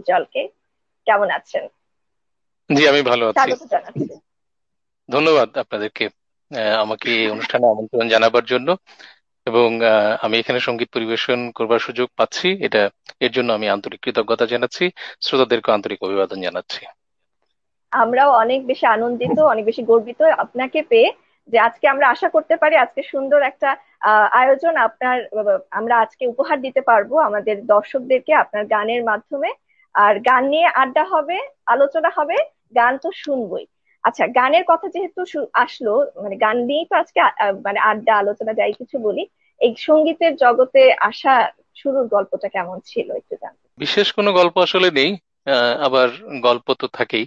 উজ্জ্বলকে। কেমন আছেন? জি, আমি ভালো আছি। স্বাগত জানাচ্ছি। ধন্যবাদ আপনাদেরকে আমাকে এই অনুষ্ঠানে আমন্ত্রণ জানাবার জন্য। এবং আমি এখানে সঙ্গীত পরিবেশন করবার সুযোগ পাচ্ছি, এর জন্য আমি আন্তরিক কৃতজ্ঞতা জানাচ্ছি। শ্রোতাদেরকে আন্তরিক অভিবাদন জানাচ্ছি। আমরাও অনেক বেশি আনন্দিত, অনেক বেশি গর্বিত আপনাকে পেয়ে, যে আজকে আমরা আশা করতে পারি আজকে সুন্দর একটা আয়োজন আপনার আমরা আজকে উপহার দিতে পারবো আমাদের দর্শকদেরকে আপনার গানের মাধ্যমে। আর গান নিয়ে আড্ডা হবে, আলোচনা হবে, গান তো শুনবই। আচ্ছা, গানের কথা যেহেতু আসলো, মানে গান নিয়েই তো আজকে মানে আড্ডা আলোচনা যাই কিছু বলি, এই সঙ্গীতের জগতে আসা শুরুর গল্পটা কেমন ছিল একটু জানতে। বিশেষ কোনো গল্প আসলে নেই, আবার গল্প তো থাকেই।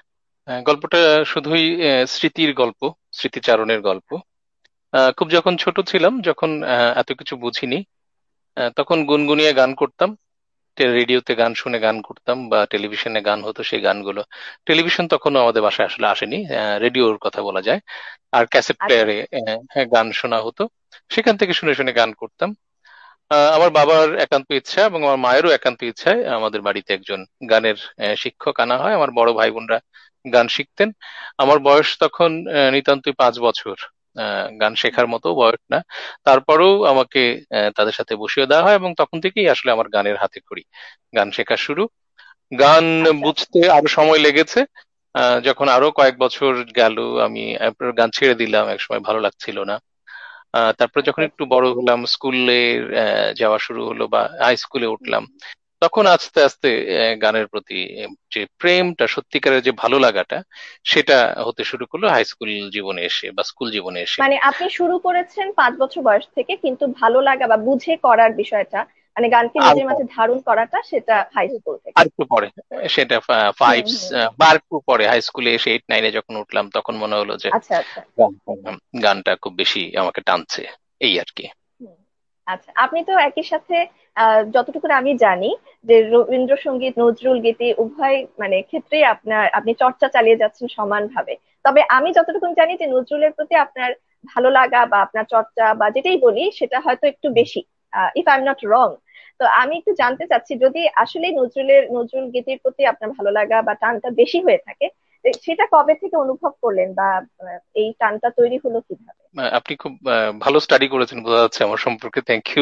গল্পটা শুধুই স্মৃতির গল্প, স্মৃতিচারণের গল্প। খুব যখন ছোট ছিলাম, যখন এত কিছু বুঝিনি, তখন গুনগুনিয়ে গান করতাম। রেডিওতে গান শুনে গান করতাম, বা টেলিভিশনে গান হতো সেই গানগুলো। টেলিভিশন তখনও আমাদের বাসায় আসলে আসেনি, রেডিওর কথা বলা যায়। আর ক্যাসেট আচ্ছা প্লেয়ারে গান শোনা হতো, সেখান থেকে শুনে শুনে গান করতাম। আমার বাবার একান্ত ইচ্ছা এবং আমার মায়েরও একান্ত ইচ্ছায় আমাদের বাড়িতে একজন গানের শিক্ষক আনা হয়। আমার বড় ভাই বোনরা গান শিখতেন। আমার বয়স তখন নিতান্তই 5 বছর, গান শেখার মতো বয়স না। তারপরেও আমাকে তাদের সাথে বসিয়ে দেওয়া হয়, এবং তখন থেকেই আসলে আমার গানের হাতে খড়ি, গান শেখা শুরু। গান আচ্ছা। বুঝতে আরো সময় লেগেছে। যখন আরো কয়েক বছর গেল, আমি গান ছেড়ে দিলাম, একসময় ভালো লাগছিল না। তারপরে আচ্ছা যখন একটু আচ্ছা। বড় হলাম, স্কুলে যাওয়া শুরু হলো, বা হাই স্কুলে উঠলাম, তখন আস্তে আস্তে গানের প্রতি যে প্রেমটা, সত্যিকারের যে ভালো লাগাটা, সেটা হতে শুরু করলো হাই স্কুল জীবনে এসে বা স্কুল জীবনে এসে। মানে আপনি শুরু করেছেন 5 বছর বয়স থেকে, কিন্তু ভালো লাগা বা বুঝে করার বিষয়টা, মানে গানকে আর নিজের মাঝে ধারণ করাটা, সেটা হাই স্কুল থেকে। আর একটু পরে, সেটা হুম ফাইভ হুম। বা আর একটু পরে হাই স্কুলে এসে 8 9-এ যখন উঠলাম, তখন মনে হলো যে আচ্ছা আচ্ছা। গানটা খুব বেশি আমাকে টানছে, এই আর কি। হুম। আচ্ছা, আপনি তো একই সাথে যতটুকু আমি জানি যে রবীন্দ্রসঙ্গীত, নজরুল গীতি উভয় মানে ক্ষেত্রেই আপনি চর্চা চালিয়ে যাচ্ছেন সমানভাবে। তবে আমি যতটুকু জানি যে নজরুলের প্রতি আপনার ভালো লাগা বা আপনার চর্চা বা যেটাই বলি সেটা হয়তো একটু বেশি, if I am not wrong. তো আমি একটু জানতে চাচ্ছি, যদি আসলে নজরুল গীতির প্রতি আপনার ভালো লাগা বা টানটা বেশি হয়ে থাকে, সেটা কবে থেকে অনুভব করলেন, বা এই টানটা তৈরি হলো কিভাবে? আপনি খুব ভালো স্টাডি করেছেন বোঝা যাচ্ছে আমার সম্পর্কে, থ্যাংক ইউ।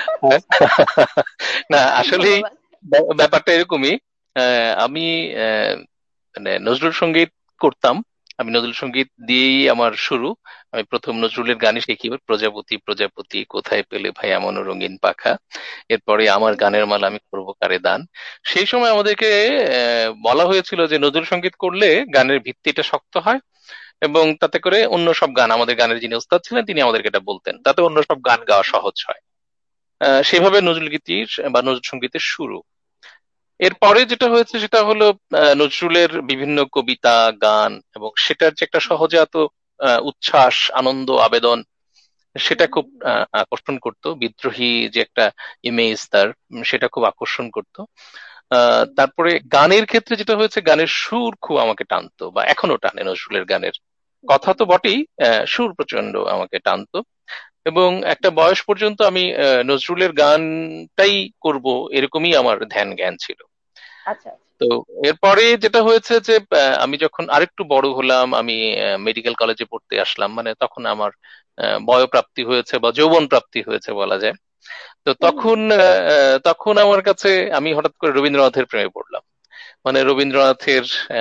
না, আসলে ধন্যবাদ। ব্যাপারটা এরকমই। আমি আহ, মানে নজরুল সঙ্গীত করতাম। আমি নজরুল সঙ্গীত দিয়েই আমার শুরু। আমি প্রথম নজরুলের গানই শিখি, প্রজাপতি প্রজাপতি কোথায় পেলে ভাই এমন রঙিন পাখা। এরপরে আমার গানের মালা আমি করবো কারে দান। সেই সময় আমাদেরকে বলা হয়েছিল যে নজরুল সঙ্গীত করলে গানের ভিত্তিটা শক্ত হয়, এবং তাতে করে অন্য সব গান, আমাদের গানের যিনি ওস্তাদ ছিলেন তিনি আমাদেরকে এটা বলতেন, তাতে অন্য সব গান গাওয়া সহজ হয়। সেভাবে নজরুল গীতির বা নজরুল সঙ্গীতের শুরু। এরপরে যেটা হয়েছে সেটা হলো নজরুলের বিভিন্ন কবিতা, গান, এবং সেটার যে একটা সহজাত উচ্ছ্বাস, আনন্দ, আবেদন, সেটা খুব আকর্ষণ করতো। বিদ্রোহী যে একটা ইমেজ তার, সেটা খুব আকর্ষণ করতো। তারপরে গানের ক্ষেত্রে যেটা হয়েছে, গানের সুর খুব আমাকে টানতো, বা এখনো টানে নজরুলের গানের। কথা তো বটেই, সুর প্রচন্ড আমাকে টানতো। এবং একটা বয়স পর্যন্ত আমি নজরুলের গানটাই করব, এরকমই আমার ধ্যান জ্ঞান ছিল। আচ্ছা আচ্ছা। তো এরপরে যেটা হয়েছে যে আমি যখন আরেকটু বড় হলাম, আমি মেডিকেল কলেজে পড়তে আসলাম, মানে তখন আমার বয়ঃপ্রাপ্তি হয়েছে বা যৌবন প্রাপ্তি হয়েছে বলা যায়। তো হুম হুম। তখন আমার কাছে, আমি হঠাৎ করে রবীন্দ্রনাথের প্রেমে পড়লাম। মানে রবীন্দ্রনাথের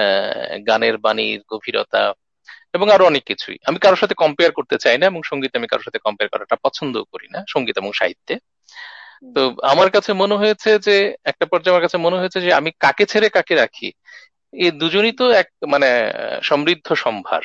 গানের বাণীর গভীরতা, এবং আরো অনেক কিছুই। আমি কারোর সাথে কম্পেয়ার করতে চাই না, এবং সঙ্গীতে আমি কারোর সাথে কম্পেয়ার করাটা পছন্দও করি না, সঙ্গীত এবং সাহিত্যে। হুম তো আমার কাছে মনে হয়েছে যে, একটা পর্যায়ে আমার কাছে মনে হয়েছে যে আমি কাকে ছেড়ে কাকে রাখি। এই দুজনই তো এক, মানে সমৃদ্ধ সম্ভার।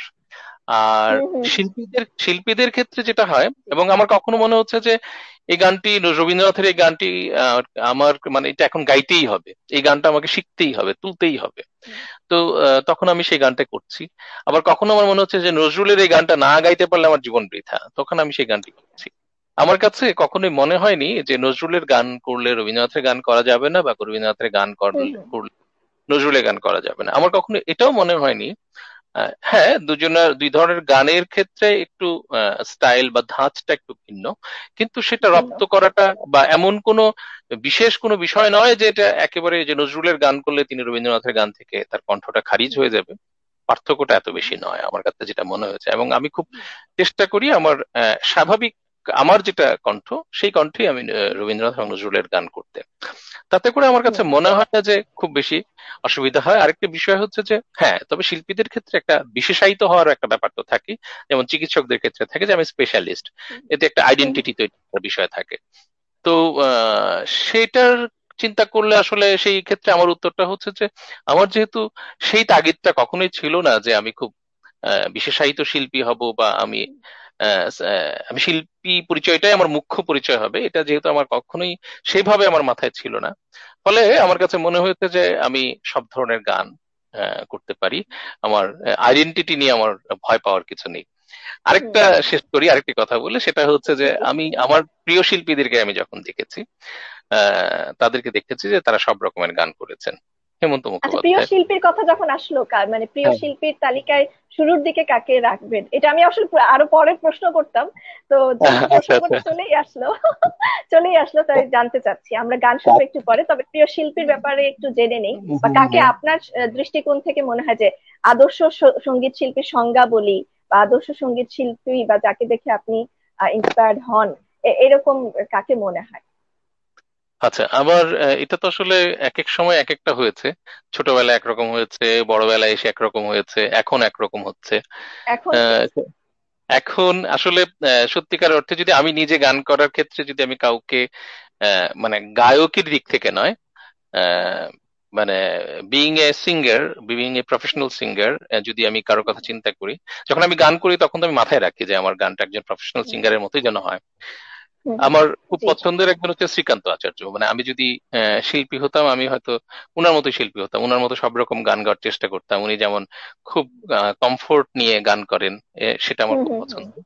আর হুম হুম। শিল্পীদের ক্ষেত্রে যেটা হয়, এবং আমার কখনো মনে হচ্ছে যে এই গানটি, রবীন্দ্রনাথের এই গানটি আহ, আমার মানে এটা এখন গাইতেই হবে, এই গানটা আমাকে শিখতেই হবে, তুলতেই হবে। হুম। তো তখন আমি সেই গানটা করছি। আবার কখনো আমার মনে হচ্ছে যে নজরুলের এই গানটা না গাইতে পারলে আমার জীবন বৃথা, তখন আমি সেই গানটি করছি। আমার কাছে কখনোই মনে হয়নি যে নজরুলের গান করলে রবীন্দ্রনাথের গান করা যাবে না, বা রবীন্দ্রনাথের গান হুম করলে হুম। করলে নজরুলের গান করা যাবে না। আমার কখনো এটাও মনে হয়নি হ্যাঁ, দুজনের দুই ধরনের গানের ক্ষেত্রে একটু স্টাইল বা ধাঁচটা একটু ভিন্ন, কিন্তু সেটা ভিন্ন। রপ্ত করাটা বা এমন কোনো বিশেষ কোনো বিষয় নয় যে এটা একেবারে যে নজরুলের গান করলে তিনি রবীন্দ্রনাথের গান থেকে তার কণ্ঠটা খারিজ হয়ে যাবে। পার্থক্যটা এত বেশি নয় আমার কাছে যেটা মনে হয়েছে, এবং আমি খুব চেষ্টা করি আমার স্বাভাবিক আমার যেটা কণ্ঠ সেই কণ্ঠেই আমি রবীন্দ্রনাথ এবং নজরুলের গান করতে। তাতে করে আমার কাছে হুম। মনে হয় না যে খুব বেশি অসুবিধা হয়। আরেকটা বিষয় হচ্ছে যে হ্যাঁ, তবে শিল্পীদের ক্ষেত্রে একটা বিশেষায়িত হওয়ার একটা ব্যাপার তো থাকে, যেমন চিকিৎসকদের ক্ষেত্রে থাকে যে আমি স্পেশালিস্ট, হুম। এতে একটা হুম। আইডেন্টিটি তৈরি করার বিষয় থাকে। তো সেটার চিন্তা করলে আসলে সেই ক্ষেত্রে আমার উত্তরটা হচ্ছে যে আমার যেহেতু সেই তাগিদটা কখনোই ছিল না যে আমি খুব বিশেষায়িত শিল্পী হব, বা আমি আমি শিল্পী পরিচয়টাই আমার মুখ্য পরিচয় হবে, এটা যেহেতু আমার কখনোই সেভাবে আমার মাথায় ছিল না, ফলে আমার কাছে মনে হয়েছে যে আমি সব ধরনের গান করতে পারি। আমার আইডেন্টিটি নিয়ে আমার ভয় পাওয়ার কিছু নেই। আরেকটা হুম। শেষ করি আরেকটি কথা বলে, সেটা হচ্ছে যে জি। আমি আমার প্রিয় শিল্পীদেরকে আমি যখন দেখেছি, তাদেরকে দেখেছি যে তারা সব রকমের গান করেছেন। হেমন্ত আচ্ছা, প্রিয় মুখোপাধ্যায়। শিল্পীর কথা যখন আসলো, মানে প্রিয় হ্যাঁ। শিল্পীর তালিকায় শুরুর দিকে কাকে রাখবেন, এটা আমি আসলে আরো পরে প্রশ্ন করতাম। তো যেহেতু আচ্ছা প্রশ্ন আচ্ছা। করতে চলেই আসলো, চলেই আসলো, তাই জানতে চাচ্ছি। আমরা গান শুনবো একটু পরে, তবে প্রিয় শিল্পীর ব্যাপারে একটু জেনে নেই। বা কাকে আপনার দৃষ্টিকোণ থেকে মনে হয় যে আদর্শ সঙ্গীত শিল্পীর সংজ্ঞা বলি, বা আদর্শ সঙ্গীত শিল্পী, বা যাকে দেখে আপনি ইন্সপায়ার্ড হন, এরকম কাকে মনে হয়? আচ্ছা, আমার এটা তো আসলে এক এক সময় এক একটা হয়েছে। ছোটবেলায় একরকম হয়েছে, বড়বেলায় এসে একরকম হয়েছে, এখন একরকম হচ্ছে। এখন কে? আহ, এখন আসলে সত্যিকার অর্থে যদি আমি নিজে গান করার ক্ষেত্রে যদি আমি কাউকে মানে গায়কের দিক থেকে নয়, আহ, মানে being a singer, being a professional singer, যদি আমি কারোর কথা চিন্তা করি, যখন আমি গান করি তখন তো আমি মাথায় রাখি যে আমার গানটা একজন প্রফেশনাল হুম। সিঙ্গারের মতোই যেন হয়। হুম। হুম। আমার খুব জি। পছন্দের একজন হচ্ছে শ্রীকান্ত আচার্য। মানে আমি যদি শিল্পী হতাম, আমি হয়তো উনার মতোই শিল্পী হতাম, উনার মতো সব রকম গান গাওয়ার চেষ্টা করতাম। উনি যেমন খুব কমফোর্ট নিয়ে গান করেন, সেটা আমার হুম। খুব হুম। হুম। পছন্দ।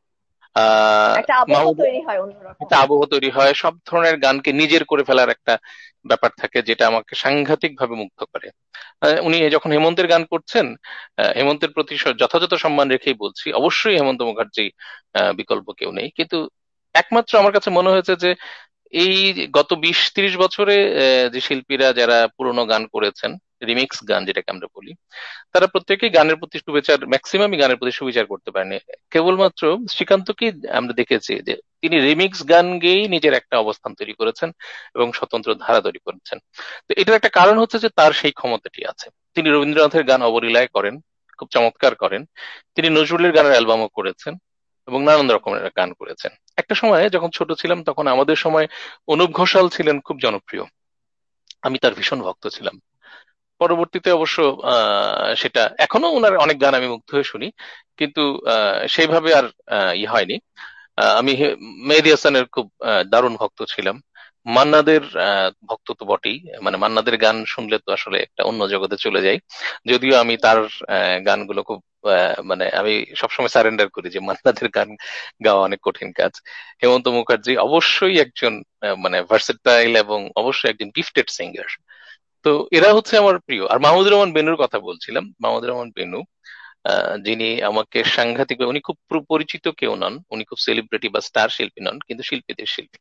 আহ একটা আবহ মাহমুদ, তৈরি হয় অন্যরকম। একটা আবহ তৈরি হয়, সব ধরনের গানকে নিজের করে ফেলার একটা ব্যাপার থাকে যেটা আমাকে সাংঘাতিক ভাবে মুগ্ধ করে। উনি যখন হেমন্তের গান করছেন, হেমন্তের প্রতি যথাযথ সম্মান রেখেই বলছি, অবশ্যই হেমন্ত মুখার্জি বিকল্প কেউ নেই, কিন্তু একমাত্র আমার কাছে মনে হয়েছে যে এই গত 20-30 বছরে যে শিল্পীরা যারা পুরোনো গান করেছেন, রিমিক্স গান যেটাকে আমরা বলি, তারা প্রত্যেকেই গানের প্রতি সুবিচার, ম্যাক্সিমামই গানের প্রতি সুবিচার করতে পারেনি। কেবলমাত্র শ্রীকান্তকে আমরা দেখেছি যে তিনি রিমিক্স গান গেয়েই নিজের একটা অবস্থান তৈরি করেছেন এবং স্বতন্ত্র ধারা তৈরি করেছেন। তো এটার একটা কারণ হচ্ছে যে তার সেই ক্ষমতাটি আছে। তিনি রবীন্দ্রনাথের গান অবলীলায় করেন, খুব চমৎকার করেন। তিনি নজরুলের গানের অ্যালবামও করেছেন এবং নানান রকমের গান করেছেন। একটা সময় যখন ছোট ছিলাম তখন আমাদের সময় অনুপ ঘোষাল ছিলেন খুব জনপ্রিয়, আমি তার ভীষণ ভক্ত ছিলাম। পরবর্তীতে অবশ্য সেটা এখনো ওনার অনেক গান আমি মুগ্ধ হয়ে শুনি, কিন্তু সেইভাবে আর হয়নি। আমি মেহেদী হাসানের খুব দারুণ ভক্ত ছিলাম। মান্নাদের ভক্ত তো বটেই, মানে মান্নাদের গান শুনলে তো আসলে একটা অন্য জগতে চলে যাই। যদিও আমি তার গানগুলো খুব মানে আমি সবসময় সারেন্ডার করি যে মান্নাদের গান গাওয়া অনেক কঠিন কাজ। হেমন্ত মুখার্জি অবশ্যই একজন মানে ভার্সেটাইল এবং অবশ্যই একজন গিফটেড সিঙ্গার। তো এরা হচ্ছে আমার প্রিয়। আর মাহমুদুর রহমান বেনুর কথা বলছিলাম, মাহমুদুর রহমান বেনু যিনি আমাকে সাংঘাতিক, উনি খুব পরিচিত কেউ নন, উনি খুব সেলিব্রিটি বা স্টার শিল্পী নন, কিন্তু শিল্পীদের শিল্পী।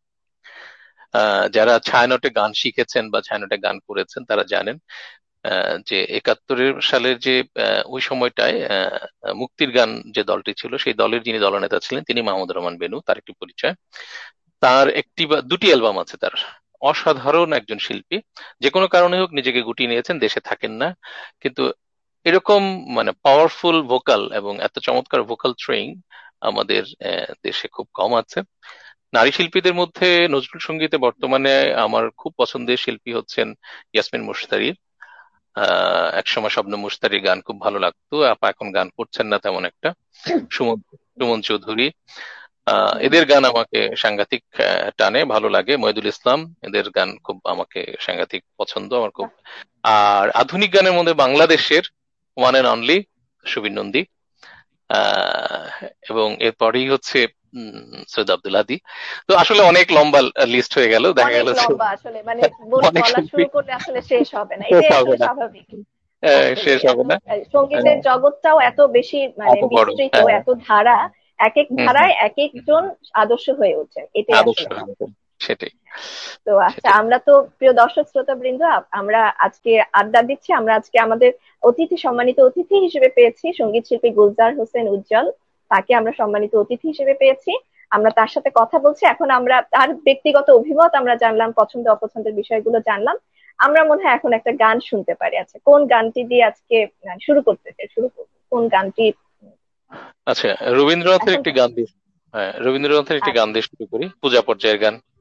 যারা ছায়ানটে গান শিখেছেন বা ছায়ানটে গান করেছেন তারা জানেন যে 71 সালের যে ওই সময়টায় মুক্তির গান যে দলটি ছিল, সেই দলের যিনি দলনেতা ছিলেন তিনি মাহমুদুর রহমান বেনু, তার একটি পরিচয়। তার একটি বা দুটি অ্যালবাম আছে তার। অসাধারণ একজন শিল্পী, যে কোনো কারণে হোক নিজেকে গুটিয়ে নিয়েছেন, দেশে থাকেন না, কিন্তু এরকম মানে পাওয়ারফুল ভোকাল এবং এত চমৎকার ভোকাল ট্রেইন আমাদের দেশে খুব কম আছে। নারী শিল্পীদের মধ্যে নজরুল সঙ্গীতে বর্তমানে আমার খুব পছন্দের শিল্পী হচ্ছেন ইয়াসমিন মুশতারি। একসময় শবনম মুশতারির গান খুব ভালো লাগতো, আপা এখন গান করছেন না তেমন একটা। সুমন, সুমন চৌধুরী, হুম। এদের গান আমাকে সাংঘাতিক টানে, ভালো লাগে। মইদুল ইসলাম, এদের গান খুব আমাকে সাংঘাতিক পছন্দ আমার খুব। বাহ। আর আধুনিক গানের মধ্যে বাংলাদেশের one and only Subir Nandi, আহ, এবং এরপরেই হচ্ছে সৈয়দ আব্দুল হাদী। তো আসলে অনেক লম্বা লিস্ট হয়ে গেল, দেখা অনেক গেল যে লম্বা আসলে, মানে অনেক বলা শিল্পী শুরু করলে আসলে শেষ হবে না, শেষ এটাই হবে আসলে না। স্বাভাবিক। আসলে শেষ হবে এখন না। সঙ্গীতের জগৎটাও এত বেশি মানে এত বড়, বিস্তৃত, হ্যাঁ। এত ধারা, এক এক হুম হুম। ধারায় এক একজন আদর্শ হয়ে ওঠেন, এটাই আদর্শ আসলে। একদম। সেটাই তো আচ্ছা, সেটাই। আমরা তো প্রিয় দর্শক শ্রোতা বৃন্দ, আমরা আজকে আড্ডা দিচ্ছি। আমরা আজকে আমাদের সম্মানিত অতিথি হিসেবে পেয়েছি সঙ্গীত শিল্পী গুলজার হোসেন উজ্জ্বল। তাকে আমরা সম্মানিত অতিথি হিসেবে পেয়েছি। আমরা তার সাথে কথা বলছি। এখন আমরা তার ব্যক্তিগত অভিমত আমরা জানলাম, পছন্দ অপছন্দের বিষয়গুলো জানলাম। আমরা মনে হয় এখন একটা গান শুনতে পারি। আচ্ছা, কোন গানটি দিয়ে আজকে শুরু করবো, কোন গানটি? আচ্ছা, রবীন্দ্রনাথের এখন একটি গান দিয়ে, হ্যাঁ রবীন্দ্রনাথের একটি গান আচ্ছা, দিয়ে শুরু করি, পূজা পর্যায়ের গান।